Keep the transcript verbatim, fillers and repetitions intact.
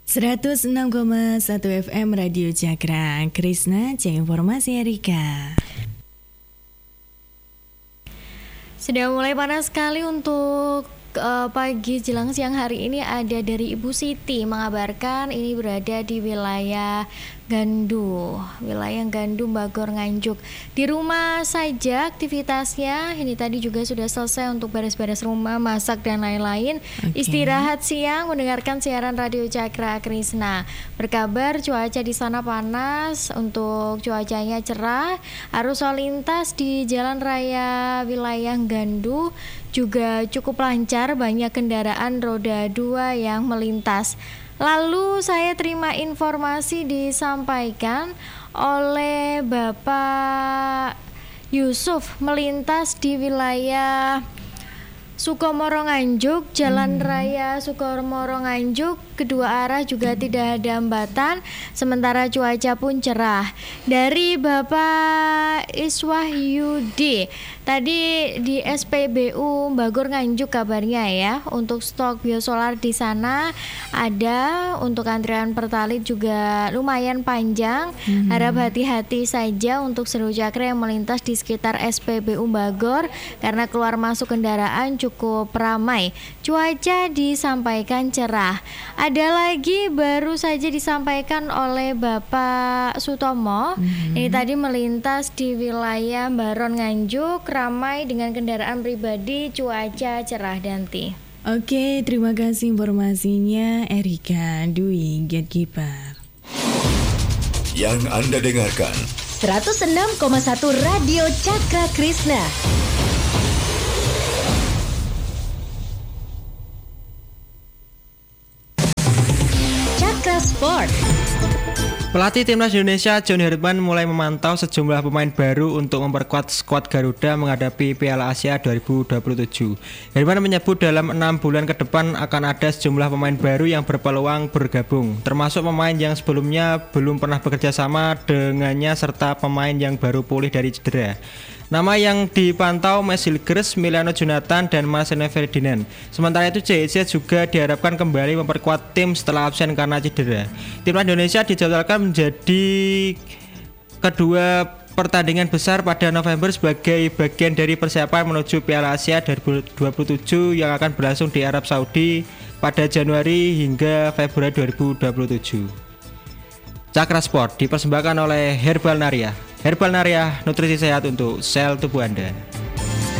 seratus enam koma satu F M Radio Cakra Krishna, cek informasi Erika. Sudah mulai panas sekali untuk uh, pagi jelang siang hari ini. Ada dari Ibu Siti mengabarkan ini berada di wilayah Gandu, wilayah Gandu, Bagor, Nganjuk. Di rumah saja aktivitasnya. Ini tadi juga sudah selesai untuk beres-beres rumah, masak dan lain-lain. Okay. Istirahat siang mendengarkan siaran Radio Cakra Krishna. Berkabar cuaca di sana panas, untuk cuacanya cerah. Arus lalu lintas di jalan raya wilayah Gandu juga cukup lancar, banyak kendaraan roda dua yang melintas. Lalu saya terima informasi disampaikan oleh Bapak Yusuf melintas di wilayah Sukomoro Nganjuk, Jalan hmm. Raya Sukomoro Nganjuk, kedua arah juga hmm. tidak ada hambatan, sementara cuaca pun cerah. Dari Bapak Iswahyudi, tadi di S P B U Bagor Nganjuk kabarnya ya, untuk stok biosolar di sana ada, untuk antrian pertalit juga lumayan panjang. Hmm. Harap hati-hati saja untuk seluruh Cakra yang melintas di sekitar S P B U Bagor karena keluar masuk kendaraan cukup cukup ramai. Cuaca disampaikan cerah. Ada lagi baru saja disampaikan oleh Bapak Sutomo. Mm-hmm. Ini tadi melintas di wilayah Baron Nganjuk, ramai dengan kendaraan pribadi, cuaca cerah. Danti. Oke, terima kasih informasinya Erika Dwi Gatekeeper. Yang Anda dengarkan seratus enam koma satu Radio Cakra Krishna. Sport. Pelatih Timnas Indonesia John Herman mulai memantau sejumlah pemain baru untuk memperkuat skuad Garuda menghadapi Piala Asia dua ribu dua puluh tujuh. Herman menyebut dalam enam bulan ke depan akan ada sejumlah pemain baru yang berpeluang bergabung, termasuk pemain yang sebelumnya belum pernah bekerja sama dengannya serta pemain yang baru pulih dari cedera. Nama yang dipantau Messi Hilgers, Emiliano Jonathan, dan Marcelo Ferdinand. Sementara itu J S C juga diharapkan kembali memperkuat tim setelah absen karena cedera. Timnas Indonesia dijadwalkan menjadi kedua pertandingan besar pada November sebagai bagian dari persiapan menuju Piala Asia dua ribu dua puluh tujuh yang akan berlangsung di Arab Saudi pada Januari hingga Februari dua ribu dua puluh tujuh. Cakra Sport dipersembahkan oleh Herbal Naria. Herbal Naria, nutrisi sehat untuk sel tubuh Anda.